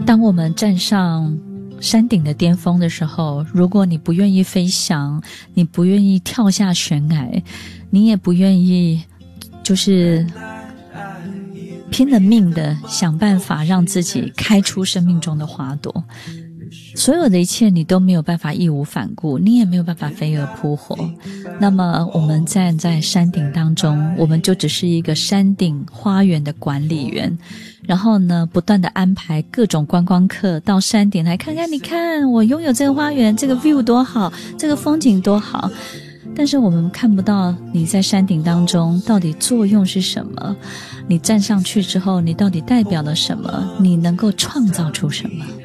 当我们站上山顶的巅峰的时候，如果你不愿意飞翔，你不愿意跳下悬崖，你也不愿意就是拼了命的想办法让自己开出生命中的花朵，所有的一切你都没有办法义无反顾，你也没有办法飞蛾扑火。那么我们站在山顶当中，我们就只是一个山顶花园的管理员，然后呢不断的安排各种观光客到山顶来看看，你看我拥有这个花园，这个 view 多好，这个风景多好。但是我们看不到你在山顶当中到底作用是什么，你站上去之后你到底代表了什么，你能够创造出什么。